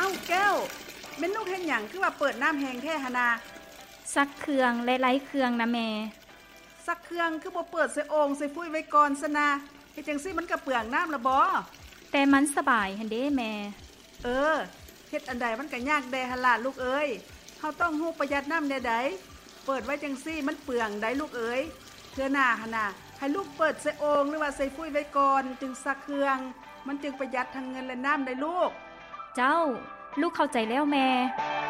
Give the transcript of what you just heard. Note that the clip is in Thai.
แก้วแม่นลูกเฮ็ดหยังคือว่าเปิดน้ำแห้งแท้หนนาซักเครื่องและไล้เครื่องนะแม่ซักเครื่องคือบ่เปิดใส่โอ่งใส่ฟุ้ยไว้ก่อนซะนะเฮ็ดจังซี่มันก็เปลืองน้ำละบ่แต่มันสบายหั่นเด้แม่เฮ็ดอันใดมันก็ยากแดหั่นล่ะลูกเอ้ยเฮาต้องฮู้ประหยัดน้ำแน่ใดเปิดไว้จังซี่มันเปลืองได้ลูกเอ้ยเทื่อหน้าหั่นน่ะให้ลูกเปิดใส่โอ่งหรือว่าใส่ฟุ้ยไว้ก่อนจึงซักเครื่องมันจึงประหยัดทั้งเงินและน้ำได้ลูกเจ้าลูกเข้าใจแล้วแม่